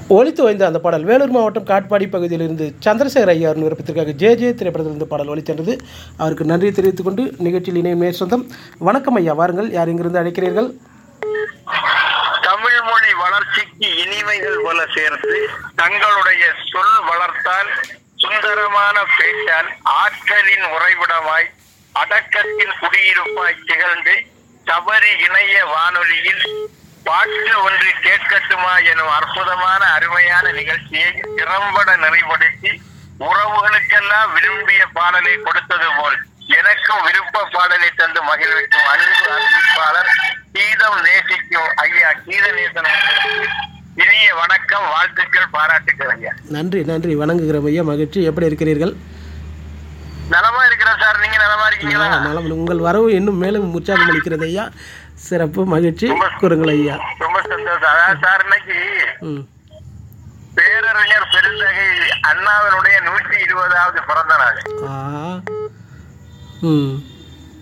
ஒலித்து வைந்த அந்த பாடல் வேலூர் மாவட்டம் காட்பாடி பகுதியிலிருந்து சந்திரசேகர் ஐயாவின் விருப்பத்திற்காக ஜே ஜே திரைப்படத்திலிருந்து பாடல் ஒலித்தென்றது. அவருக்கு நன்றி தெரிவித்துக் கொண்டு நிகழ்ச்சியில் இணையும் நேர் சொந்தம். வணக்கம் ஐயா, வாருங்கள். யார் இங்கிருந்து அழைக்கிறீர்கள்? தமிழ் மொழி வளர்ச்சிக்கு இனிமைகள் போல சேர்த்து தங்களுடைய சொல் வளர்த்தால் சுந்தரமான பேச்சால் ஆற்றலின் உறைவிடமாய் அடக்கத்தின் குடியிருப்பாய் திகழ்ந்து சபரி இணைய வானொலியில் பாட்டு ஒன்று கேட்கட்டுமா எனும் அற்புதமான அருமையான நிகழ்ச்சியை திறம்பட நிறைவுபடுத்தி உறவுகளுக்கெல்லாம் விரும்பிய பாடலை கொடுத்தது போல் எனக்கும் விருப்ப பாடலை தந்து மகிழ்விக்கும் அன்பு அறிவிப்பாளர் கீதம் நேசிக்கும் ஐயா கீதநேசன் இனிய வணக்கம், வாழ்த்துக்கள், பாராட்டுக்கள் ஐயா. நன்றி நன்றி, வணங்குகிறோம் ஐயா. மகிழ்ச்சி. எப்படி இருக்கிறீர்கள்? நலமா இருக்கிறேன் சார். நீங்க நலமா இருக்கீங்களா? நலம். உங்கள் வரவு இன்னும் மேலும் உற்சாகம் அளிக்கிறது ஐயா. சிறப்பு, மகிழ்ச்சி. கூறுங்கள் ஐயா. ரொம்ப சந்தோஷம். அதாவது சார், இன்னைக்கு பேரறிஞர் பெருந்தகை அண்ணாவினுடைய 120வது பிறந்த நாள்.